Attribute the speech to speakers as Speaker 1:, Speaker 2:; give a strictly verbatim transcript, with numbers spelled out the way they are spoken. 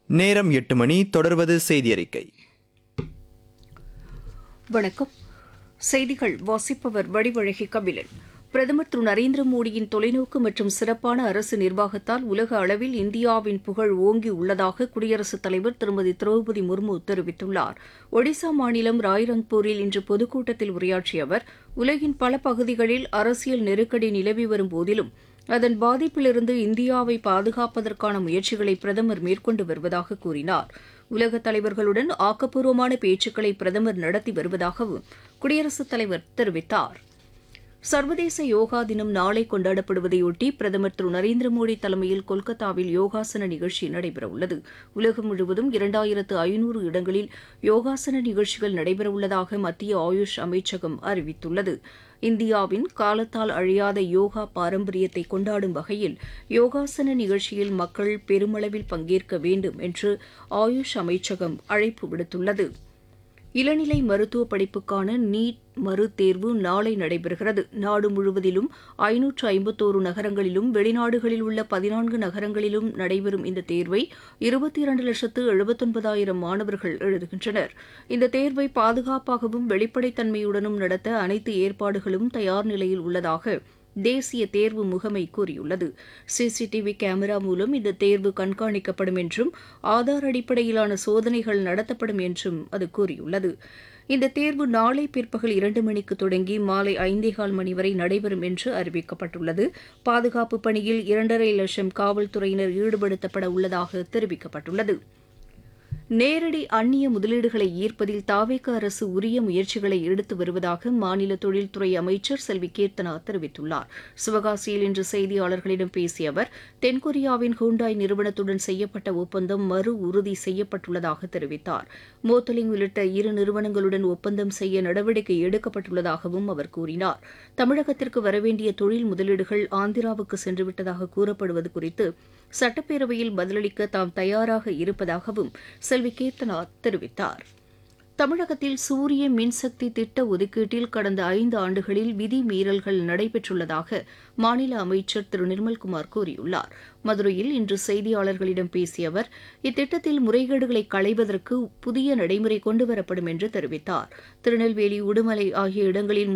Speaker 1: நேரம் எட்டு மணி. தொடர்வது செய்தி அறிக்கை.
Speaker 2: வணக்கம். செய்திகள் வாசிப்பவர் வடிவழகி கபிலன். பிரதமர் திரு நரேந்திர மோடியின் தொலைநோக்கு மற்றும் சிறப்பான அரசு நிர்வாகத்தால் உலக அளவில் இந்தியாவின் புகழ் ஓங்கி உள்ளதாக குடியரசுத் தலைவர் திருமதி திரௌபதி முர்மு தெரிவித்துள்ளார். ஒடிசா மாநிலம் ராய்ரங்பூரில் இன்று பொதுக்கூட்டத்தில் உரையாற்றிய அவர், உலகின் பல பகுதிகளில் அரசியல் நெருக்கடி நிலவி வரும் போதிலும் அதன் பாதிப்பிலிருந்து இந்தியாவை பாதுகாப்பதற்கான முயற்சிகளை பிரதமர் மேற்கொண்டு வருவதாக கூறினார். உலக தலைவர்களுடன் ஆக்கப்பூர்வமான பேச்சுக்களை பிரதமர் நடத்தி வருவதாகவும் குடியரசுத் தலைவர் தெரிவித்தார். சர்வதேச யோகா தினம் நாளை கொண்டாடப்படுவதையொட்டி பிரதமர் திரு நரேந்திர மோடி தலைமையில் கொல்கத்தாவில் யோகாசன நிகழ்ச்சி நடைபெறவுள்ளது. உலகம் முழுவதும் இரண்டாயிரத்து ஐநூறு இடங்களில் யோகாசன நிகழ்ச்சிகள் நடைபெறவுள்ளதாக மத்திய ஆயுஷ் அமைச்சகம் அறிவித்துள்ளது. இந்தியாவின் காலத்தால் அழியாத யோகா பாரம்பரியத்தை கொண்டாடும் வகையில் யோகாசன நிகழ்ச்சியில் மக்கள் பெருமளவில் பங்கேற்க வேண்டும் என்று ஆயுஷ் அமைச்சகம் அழைப்பு விடுத்துள்ளது. இளநிலை மருத்துவ படிப்புக்கான நீட் மறுதேர்வு நாளை நடைபெறுகிறது. நாடு முழுவதிலும் ஐநூற்று ஐம்பத்தோரு நகரங்களிலும் வெளிநாடுகளில் உள்ள பதினான்கு நகரங்களிலும் நடைபெறும் இந்த தேர்வை இருபத்தி இரண்டு லட்சத்து எழுபத்தொன்பதாயிரம் மாணவர்கள் எழுதுகின்றனர். இந்த தேர்வை பாதுகாப்பாகவும் வெளிப்படைத்தன்மையுடனும் நடத்த அனைத்து ஏற்பாடுகளும் தயார் நிலையில் உள்ளதாக தேசிய தேர்வு முகமை கூறியுள்ளது. சிசிடிவி கேமரா மூலம் இந்த தேர்வு கண்காணிக்கப்படும் என்றும் ஆதார் அடிப்படையிலான சோதனைகள் நடத்தப்படும் என்றும் அது கூறியுள்ளது. இந்த தேர்வு நாளை பிற்பகல் இரண்டு மணிக்கு தொடங்கி மாலை ஐந்தேகால் மணி வரை நடைபெறும் என்று அறிவிக்கப்பட்டுள்ளது. பாதுகாப்பு பணியில் இரண்டரை லட்சம் காவல்துறையினர் ஈடுபடுத்தப்பட உள்ளதாக தெரிவிக்கப்பட்டுள்ளது. நேரடி அந்நிய முதலீடுகளை ஈர்ப்பதில் தாவேக அரசு உரிய முயற்சிகளை எடுத்து வருவதாக மாநில தொழில்துறை அமைச்சர் செல்வி கீர்த்தனா தெரிவித்துள்ளார். சிவகாசியில் இன்று செய்தியாளர்களிடம் பேசிய அவர், தென்கொரியாவின் ஹூண்டாய் நிறுவனத்துடன் செய்யப்பட்ட ஒப்பந்தம் மறு உறுதி செய்யப்பட்டுள்ளதாக தெரிவித்தார். மோத்தலிங் உள்ளிட்ட இரு நிறுவனங்களுடன் ஒப்பந்தம் செய்ய நடவடிக்கை எடுக்கப்பட்டுள்ளதாகவும் அவர் கூறினார். தமிழகத்திற்கு வரவேண்டிய தொழில் முதலீடுகள் ஆந்திராவுக்கு சென்றுவிட்டதாக கூறப்படுவது குறித்து சட்டப்பேரவையில் பதிலளிக்க தாம் தயாராக இருப்பதாகவும் செல்வி கீர்த்தனா தெரிவித்தார். தமிழகத்தில் சூரிய மின்சக்தி திட்ட ஒதுக்கீட்டில் கடந்த ஐந்து ஆண்டுகளில் விதி மீறல்கள் நடைபெற்றுள்ளதாக மாநில அமைச்சர் திரு நிர்மல்குமார் கூறியுள்ளார். மதுரையில் இன்று செய்தியாளர்களிடம் பேசிய அவர், இத்திட்டத்தில் முறைகேடுகளை களைவதற்கு புதிய நடைமுறை கொண்டுவரப்படும் என்று தெரிவித்தார். திருநெல்வேலி, உடுமலை ஆகிய இடங்களில்